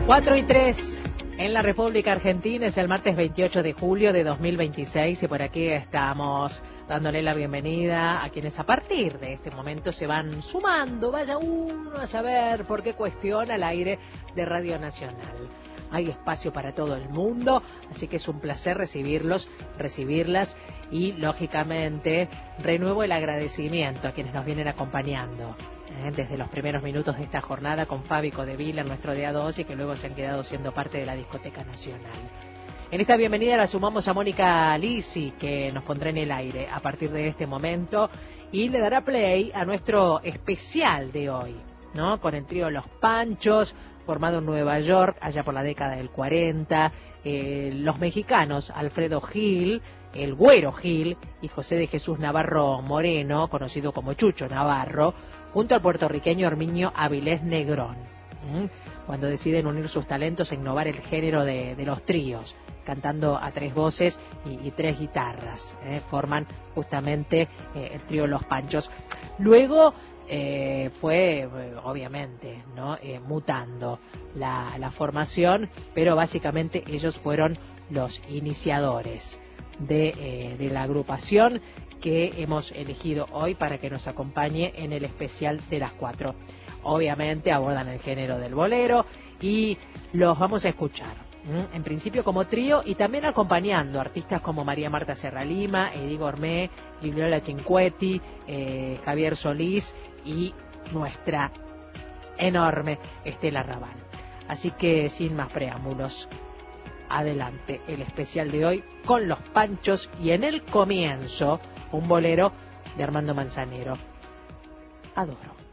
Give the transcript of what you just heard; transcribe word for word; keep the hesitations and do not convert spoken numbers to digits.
cuatro y tres en la República Argentina, es el martes veintiocho de julio de dos mil veintiséis y por aquí estamos dándole la bienvenida a quienes a partir de este momento se van sumando. Vaya uno a saber por qué cuestiona el aire de Radio Nacional. Hay espacio para todo el mundo, así que es un placer recibirlos, recibirlas y, lógicamente, renuevo el agradecimiento a quienes nos vienen acompañando eh, desde los primeros minutos de esta jornada con Fabi Codevila, nuestro D A dos, y que luego se han quedado siendo parte de la Discoteca Nacional. En esta bienvenida la sumamos a Mónica Lisi, que nos pondrá en el aire a partir de este momento y le dará play a nuestro especial de hoy, ¿no? Con el trío Los Panchos, formado en Nueva York allá por la década del cuarenta, eh, los mexicanos Alfredo Gil, el Güero Gil y José de Jesús Navarro Moreno, conocido como Chucho Navarro, junto al puertorriqueño Herminio Avilés Negrón, ¿Mm? cuando deciden unir sus talentos e innovar el género de, de los tríos, cantando a tres voces y, y tres guitarras, ¿eh? forman justamente eh, el trío Los Panchos. Luego Eh, fue obviamente no eh, mutando la, la formación, pero básicamente ellos fueron los iniciadores de, eh, de la agrupación que hemos elegido hoy para que nos acompañe en el especial de las cuatro. Obviamente abordan el género del bolero y los vamos a escuchar en principio como trío y también acompañando artistas como María Marta Serralima, Eddie Gourmet, Gigliola Cinquetti, eh, Javier Solís y nuestra enorme Estela Raval. Así que sin más preámbulos, adelante el especial de hoy con Los Panchos y en el comienzo un bolero de Armando Manzanero. Adoro.